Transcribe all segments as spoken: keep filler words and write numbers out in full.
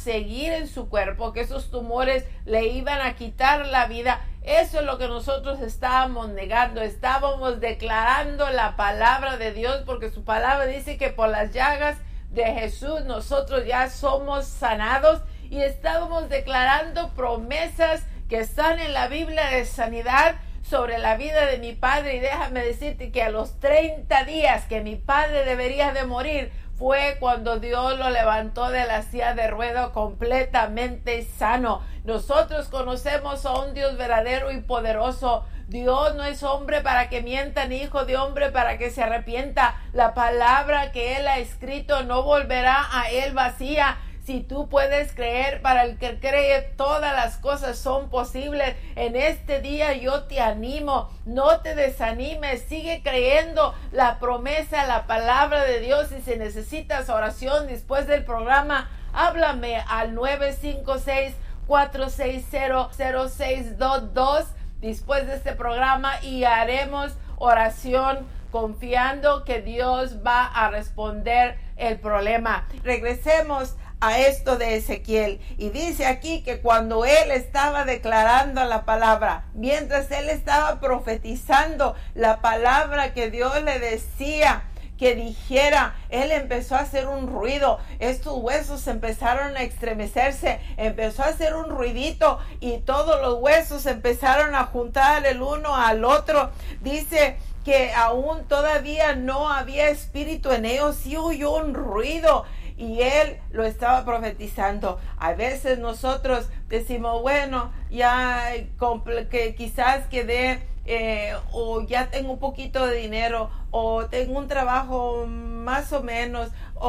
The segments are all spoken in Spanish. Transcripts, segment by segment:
seguir en su cuerpo, que esos tumores le iban a quitar la vida. Eso es lo que nosotros estábamos negando, estábamos declarando la palabra de Dios, porque su palabra dice que por las llagas de Jesús nosotros ya somos sanados, y estábamos declarando promesas que están en la Biblia de sanidad sobre la vida de mi padre. Y déjame decirte que a los treinta días que mi padre debería de morir, fue cuando Dios lo levantó de la silla de ruedas completamente sano. Nosotros conocemos a un Dios verdadero y poderoso. Dios no es hombre para que mienta, ni hijo de hombre para que se arrepienta. La palabra que Él ha escrito no volverá a Él vacía. Si tú puedes creer, para el que cree, todas las cosas son posibles. En este día yo te animo, no te desanimes, sigue creyendo la promesa, la palabra de Dios. Y si necesitas oración después del programa, háblame al nueve cinco seis, cuatro seis cero, cero seis dos dos después de este programa, y haremos oración confiando que Dios va a responder el problema. Regresemos a esto de Ezequiel, y dice aquí que cuando él estaba declarando la palabra, mientras él estaba profetizando la palabra que Dios le decía que dijera, él empezó a hacer un ruido. Estos huesos empezaron a estremecerse, empezó a hacer un ruidito, y todos los huesos empezaron a juntar el uno al otro. Dice que aún todavía no había espíritu en ellos, sí oyó un ruido, y él lo estaba profetizando. A veces nosotros decimos, bueno, ya que quizás quedé, eh, o ya tengo un poquito de dinero, o tengo un trabajo más o menos,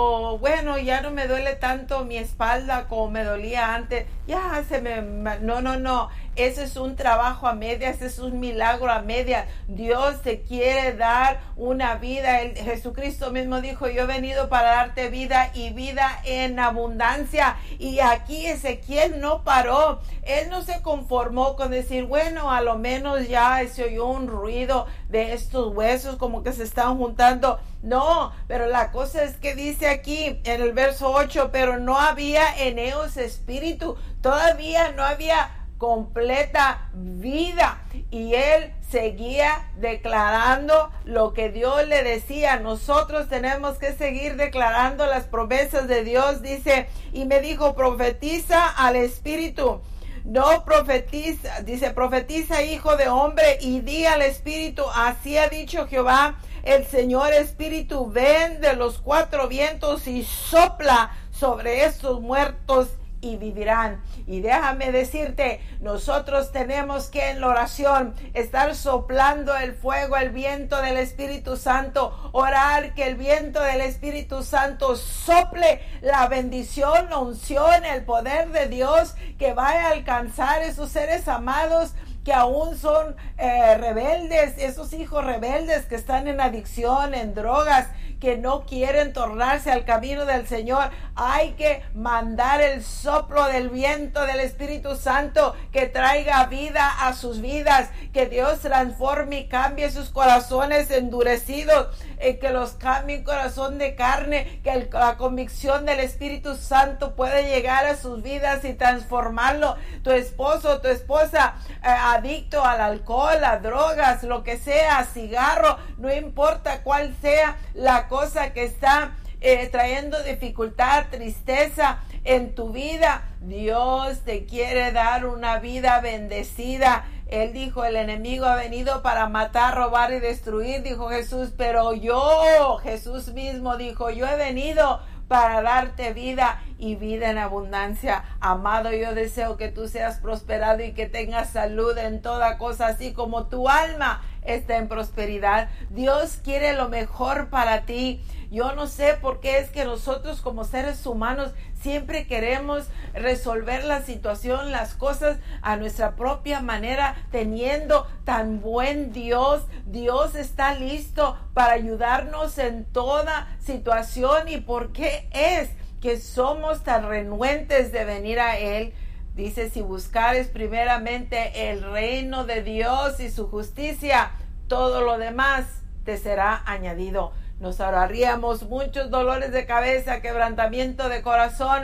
o bueno, ya no me duele tanto mi espalda como me dolía antes, ya se me... No, no, no, ese es un trabajo a medias, ese es un milagro a medias. Dios te quiere dar una vida. El, Jesucristo mismo dijo, yo he venido para darte vida y vida en abundancia. Y aquí Ezequiel no paró, él no se conformó con decir, bueno, a lo menos ya se oyó un ruido de estos huesos como que se están juntando. No, pero la cosa es que dice aquí en el verso ocho, pero no había en ellos espíritu, todavía no había completa vida, y él seguía declarando lo que Dios le decía. Nosotros tenemos que seguir declarando las promesas de Dios. Dice, y me dijo, profetiza al espíritu, no profetiza, dice, profetiza, hijo de hombre, y di al espíritu, así ha dicho Jehová el Señor Espíritu, ven de los cuatro vientos y sopla sobre estos muertos y vivirán. Y déjame decirte, nosotros tenemos que en la oración estar soplando el fuego, el viento del Espíritu Santo, orar que el viento del Espíritu Santo sople la bendición, la unción, el poder de Dios, que vaya a alcanzar esos seres amados que aún son eh, rebeldes, esos hijos rebeldes que están en adicción, en drogas, que no quieren tornarse al camino del Señor. Hay que mandar el soplo del viento del Espíritu Santo que traiga vida a sus vidas, que Dios transforme y cambie sus corazones endurecidos, eh, que los cambie en corazón de carne, que el, la convicción del Espíritu Santo puede llegar a sus vidas y transformarlo. Tu esposo, tu esposa, eh, adicto al alcohol, a drogas, lo que sea, cigarro, no importa cuál sea la cosa que está eh, trayendo dificultad, tristeza en tu vida, Dios te quiere dar una vida bendecida. Él dijo, el enemigo ha venido para matar, robar y destruir, dijo Jesús, pero yo, Jesús mismo dijo, yo he venido para darte vida y vida en abundancia. Amado, yo deseo que tú seas prosperado y que tengas salud en toda cosa, así como tu alma está en prosperidad. Dios quiere lo mejor para ti. Yo no sé por qué es que nosotros como seres humanos siempre queremos resolver la situación, las cosas a nuestra propia manera, teniendo tan buen Dios. Dios está listo para ayudarnos en toda situación. ¿Y por qué es que somos tan renuentes de venir a Él? Dice, si buscares primeramente el reino de Dios y su justicia, todo lo demás te será añadido. Nos ahorraríamos muchos dolores de cabeza, quebrantamiento de corazón,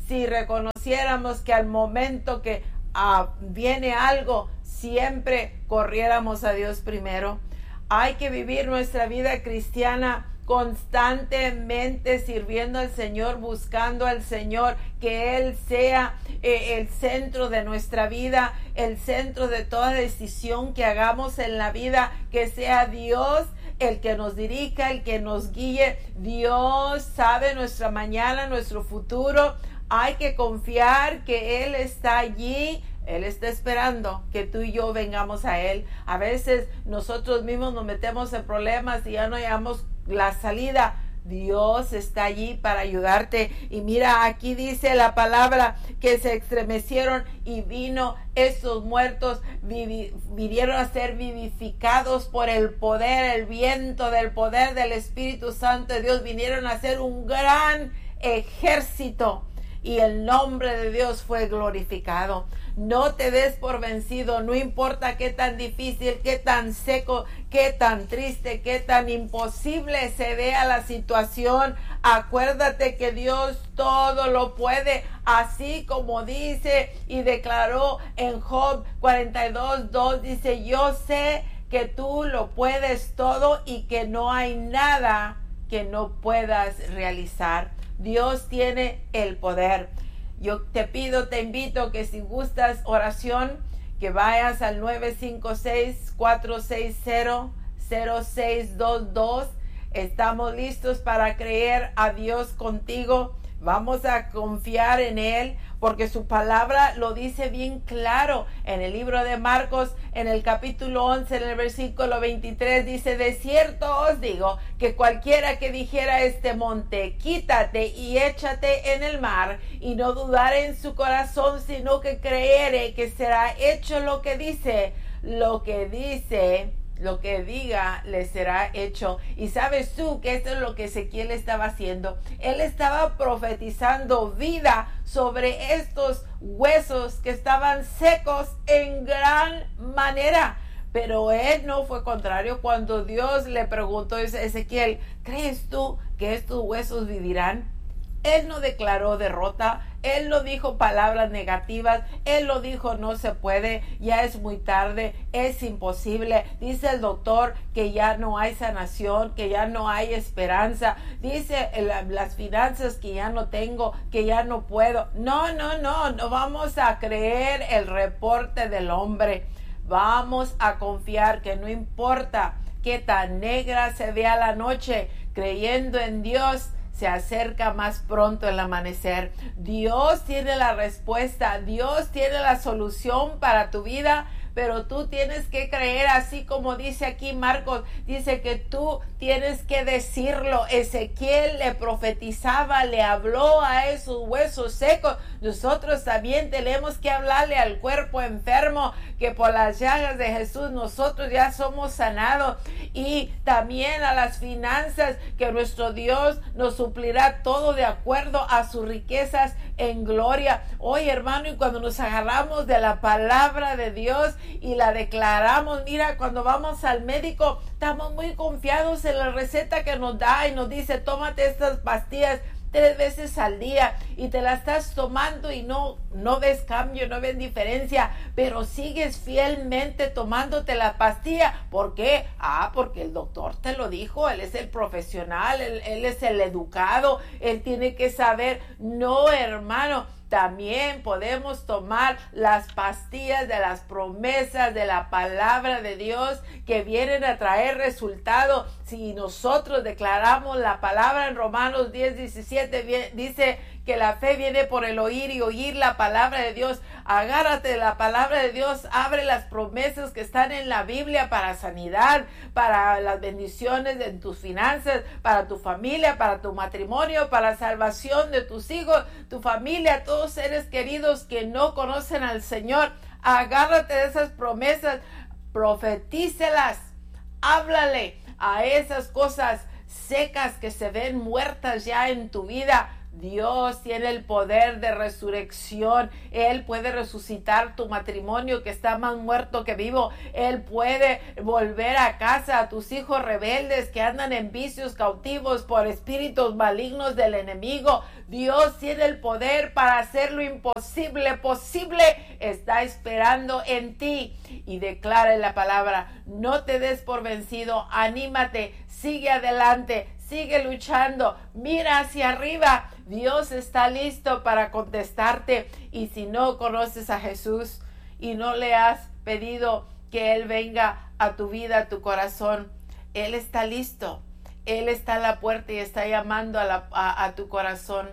si reconociéramos que al momento que uh, viene algo, siempre corriéramos a Dios primero. Hay que vivir nuestra vida cristiana constantemente sirviendo al Señor, buscando al Señor, que Él sea eh, el centro de nuestra vida, el centro de toda decisión que hagamos en la vida, que sea Dios el que nos dirija, el que nos guíe. Dios sabe nuestra mañana, nuestro futuro. Hay que confiar que Él está allí. Él está esperando que tú y yo vengamos a Él. A veces nosotros mismos nos metemos en problemas y ya no hallamos la salida. Dios está allí para ayudarte. Y mira, aquí dice la palabra que se estremecieron y vino esos muertos, vivi, vinieron a ser vivificados por el poder, el viento del poder del Espíritu Santo de Dios. Vinieron a ser un gran ejército y el nombre de Dios fue glorificado. No te des por vencido, no importa qué tan difícil, qué tan seco, qué tan triste, qué tan imposible se vea la situación. Acuérdate que Dios todo lo puede, así como dice y declaró en Job cuarenta y dos, dos, dice: yo sé que tú lo puedes todo y que no hay nada que no puedas realizar. Dios tiene el poder. Yo te pido, te invito que si gustas oración, que vayas al nueve cinco seis, cuatro seis cero, cero seis dos dos. Estamos listos para creer a Dios contigo. Vamos a confiar en Él porque su palabra lo dice bien claro. En el libro de Marcos, en el capítulo once, en el versículo veintitrés, dice: de cierto os digo que cualquiera que dijera a este monte, quítate y échate en el mar, y no dudare en su corazón, sino que creere que será hecho lo que dice, lo que dice, lo que diga le será hecho. Y sabes tú que esto es lo que Ezequiel estaba haciendo. Él estaba profetizando vida sobre estos huesos que estaban secos en gran manera. Pero él no fue contrario. Cuando Dios le preguntó a Ezequiel: ¿crees tú que estos huesos vivirán? Él no declaró derrota, él no dijo palabras negativas, él no dijo no se puede, ya es muy tarde, es imposible. Dice el doctor que ya no hay sanación, que ya no hay esperanza. Dice el, las finanzas que ya no tengo, que ya no puedo. No, no, no, no vamos a creer el reporte del hombre. Vamos a confiar que no importa qué tan negra se vea la noche, creyendo en Dios, se acerca más pronto el amanecer. Dios tiene la respuesta, Dios tiene la solución para tu vida, pero tú tienes que creer, así como dice aquí Marcos, dice que tú tienes que decirlo. Ezequiel le profetizaba, le habló a esos huesos secos. Nosotros también tenemos que hablarle al cuerpo enfermo, que por las llagas de Jesús nosotros ya somos sanados. Y también a las finanzas, que nuestro Dios nos suplirá todo de acuerdo a sus riquezas en gloria. Oye, hermano, y cuando nos agarramos de la palabra de Dios y la declaramos, mira, cuando vamos al médico, estamos muy confiados en la receta que nos da y nos dice: tómate estas pastillas tres veces al día, y te la estás tomando y no, no ves cambio, no ves diferencia, pero sigues fielmente tomándote la pastilla. ¿Por qué? Ah, porque el doctor te lo dijo, él es el profesional, él, él es el educado, él tiene que saber. No, hermano, también podemos tomar las pastillas de las promesas de la palabra de Dios, que vienen a traer resultado. Si nosotros declaramos la palabra, en Romanos diez, diecisiete, dice que la fe viene por el oír y oír la palabra de Dios. Agárrate de la palabra de Dios, abre las promesas que están en la Biblia para sanidad, para las bendiciones en tus finanzas, para tu familia, para tu matrimonio, para salvación de tus hijos, tu familia, todos seres queridos que no conocen al Señor. Agárrate de esas promesas, profetícelas, háblale a esas cosas secas que se ven muertas ya en tu vida. Dios tiene el poder de resurrección. Él puede resucitar tu matrimonio que está más muerto que vivo. Él puede volver a casa a tus hijos rebeldes que andan en vicios cautivos por espíritus malignos del enemigo. Dios tiene el poder para hacer lo imposible posible. Está esperando en ti. Y declara en la palabra: no te des por vencido, anímate, sigue adelante, sigue luchando, mira hacia arriba. Dios está listo para contestarte. Y si no conoces a Jesús y no le has pedido que Él venga a tu vida, a tu corazón, Él está listo. Él está a la puerta y está llamando a, la, a, a tu corazón.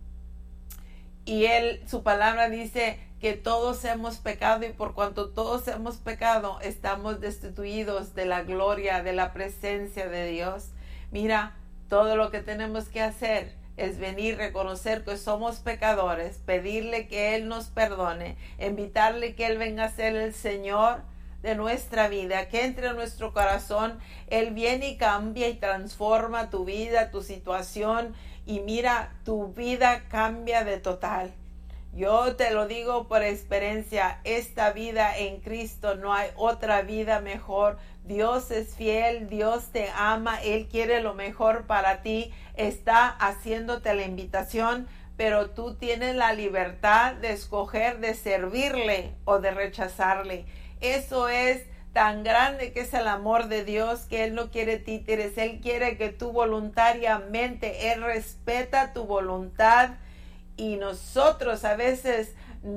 Y Él, su palabra dice que todos hemos pecado, y por cuanto todos hemos pecado, estamos destituidos de la gloria, de la presencia de Dios. Mira, todo lo que tenemos que hacer es venir, reconocer que somos pecadores, pedirle que Él nos perdone, invitarle que Él venga a ser el Señor de nuestra vida, que entre en nuestro corazón. Él viene y cambia y transforma tu vida, tu situación, y mira, tu vida cambia de total. Yo te lo digo por experiencia, esta vida en Cristo, no hay otra vida mejor. Dios es fiel, Dios te ama, Él quiere lo mejor para ti, está haciéndote la invitación, pero tú tienes la libertad de escoger de servirle o de rechazarle. Eso es tan grande que es el amor de Dios, que Él no quiere títeres. Él quiere que tú voluntariamente, Él respeta tu voluntad. Y nosotros a veces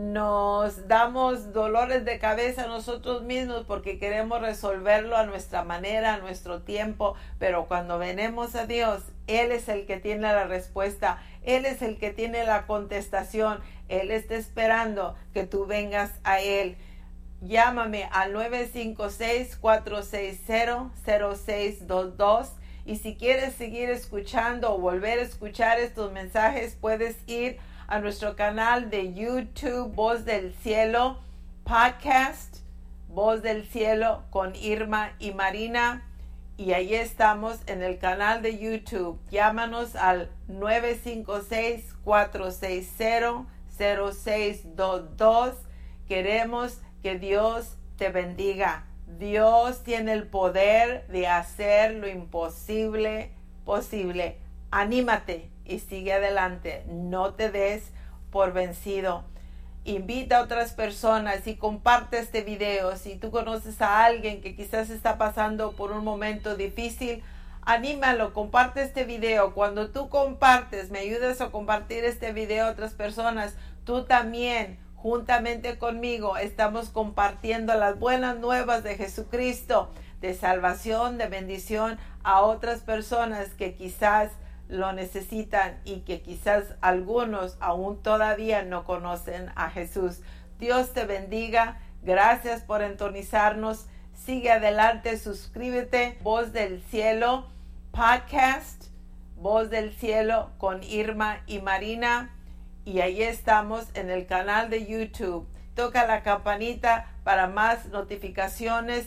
nos damos dolores de cabeza a nosotros mismos porque queremos resolverlo a nuestra manera, a nuestro tiempo. Pero cuando venimos a Dios, Él es el que tiene la respuesta. Él es el que tiene la contestación. Él está esperando que tú vengas a Él. Llámame al nueve cinco seis, cuatro seis cero, cero seis dos dos. Y si quieres seguir escuchando o volver a escuchar estos mensajes, puedes ir a nuestro canal de YouTube, Voz del Cielo Podcast, Voz del Cielo con Irma y Marina. Y ahí estamos en el canal de YouTube. Llámanos al nueve cinco seis, cuatro seis cero, cero seis dos dos. Queremos que Dios te bendiga. Dios tiene el poder de hacer lo imposible posible. Anímate y sigue adelante. No te des por vencido. Invita a otras personas y comparte este video. Si tú conoces a alguien que quizás está pasando por un momento difícil, anímalo, comparte este video. Cuando tú compartes, me ayudas a compartir este video a otras personas, tú también, juntamente conmigo, estamos compartiendo las buenas nuevas de Jesucristo, de salvación, de bendición a otras personas que quizás lo necesitan y que quizás algunos aún todavía no conocen a Jesús. Dios te bendiga. Gracias por entonizarnos. Sigue adelante, suscríbete. Voz del Cielo Podcast, Voz del Cielo con Irma y Marina. Y ahí estamos en el canal de YouTube. Toca la campanita para más notificaciones.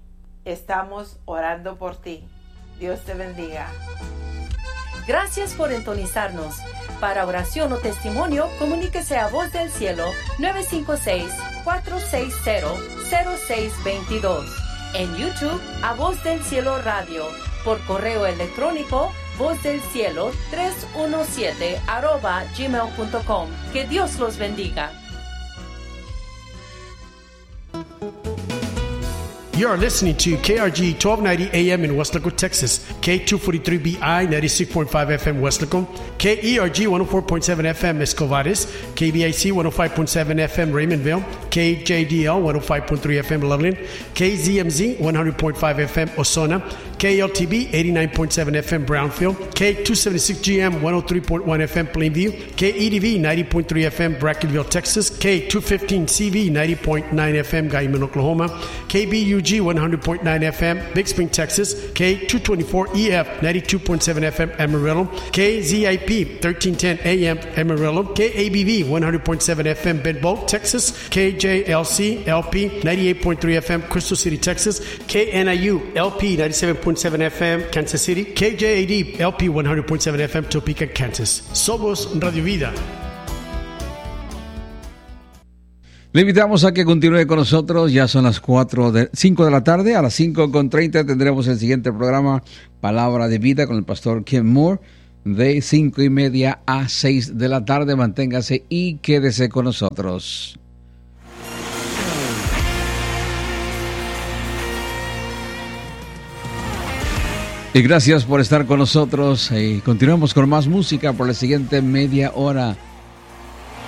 Estamos orando por ti. Dios te bendiga. Gracias por entonizarnos. Para oración o testimonio, comuníquese a Voz del Cielo nueve cinco seis, cuatro seis cero, cero seis dos dos. En YouTube, a Voz del Cielo Radio. Por correo electrónico, voz del cielo tres uno siete arroba gmail punto com. Que Dios los bendiga. You are listening to K R G twelve ninety A M in Westlaco, Texas, K two forty-three B I ninety-six point five F M Westlaco, K E R G one oh four point seven F M Escovares, K B I C one oh five point seven F M Raymondville, K J D L one oh five point three F M Loveland, K Z M Z one hundred point five F M Osona, K L T B eighty-nine point seven F M Brownfield, K two seventy-six G M one oh three point one F M Plainview, K E D V ninety point three F M Brackenville, Texas, K two fifteen C V ninety point nine F M Guyman, Oklahoma, K B U G one hundred point nine F M Big Spring, Texas, K two twenty-four E F ninety-two point seven F M Amarillo, K Z I P thirteen ten A M Amarillo, K A B V one hundred point seven F M Bedbolt, Texas, K J L C L P ninety-eight point three F M Crystal City, Texas, K N I U L P ninety-seven point point seven F M, Kansas City. K J A D, L P one hundred point seven F M, Topeka, Kansas. Somos Radio Vida. Le invitamos a que continúe con nosotros. Ya son las cuatro de, cinco de la tarde. A las cinco con treinta tendremos el siguiente programa, Palabra de Vida, con el pastor Ken Moore, de cinco y media a seis de la tarde. Manténgase y quédese con nosotros. Y gracias por estar con nosotros. Y continuamos con más música por la siguiente media hora.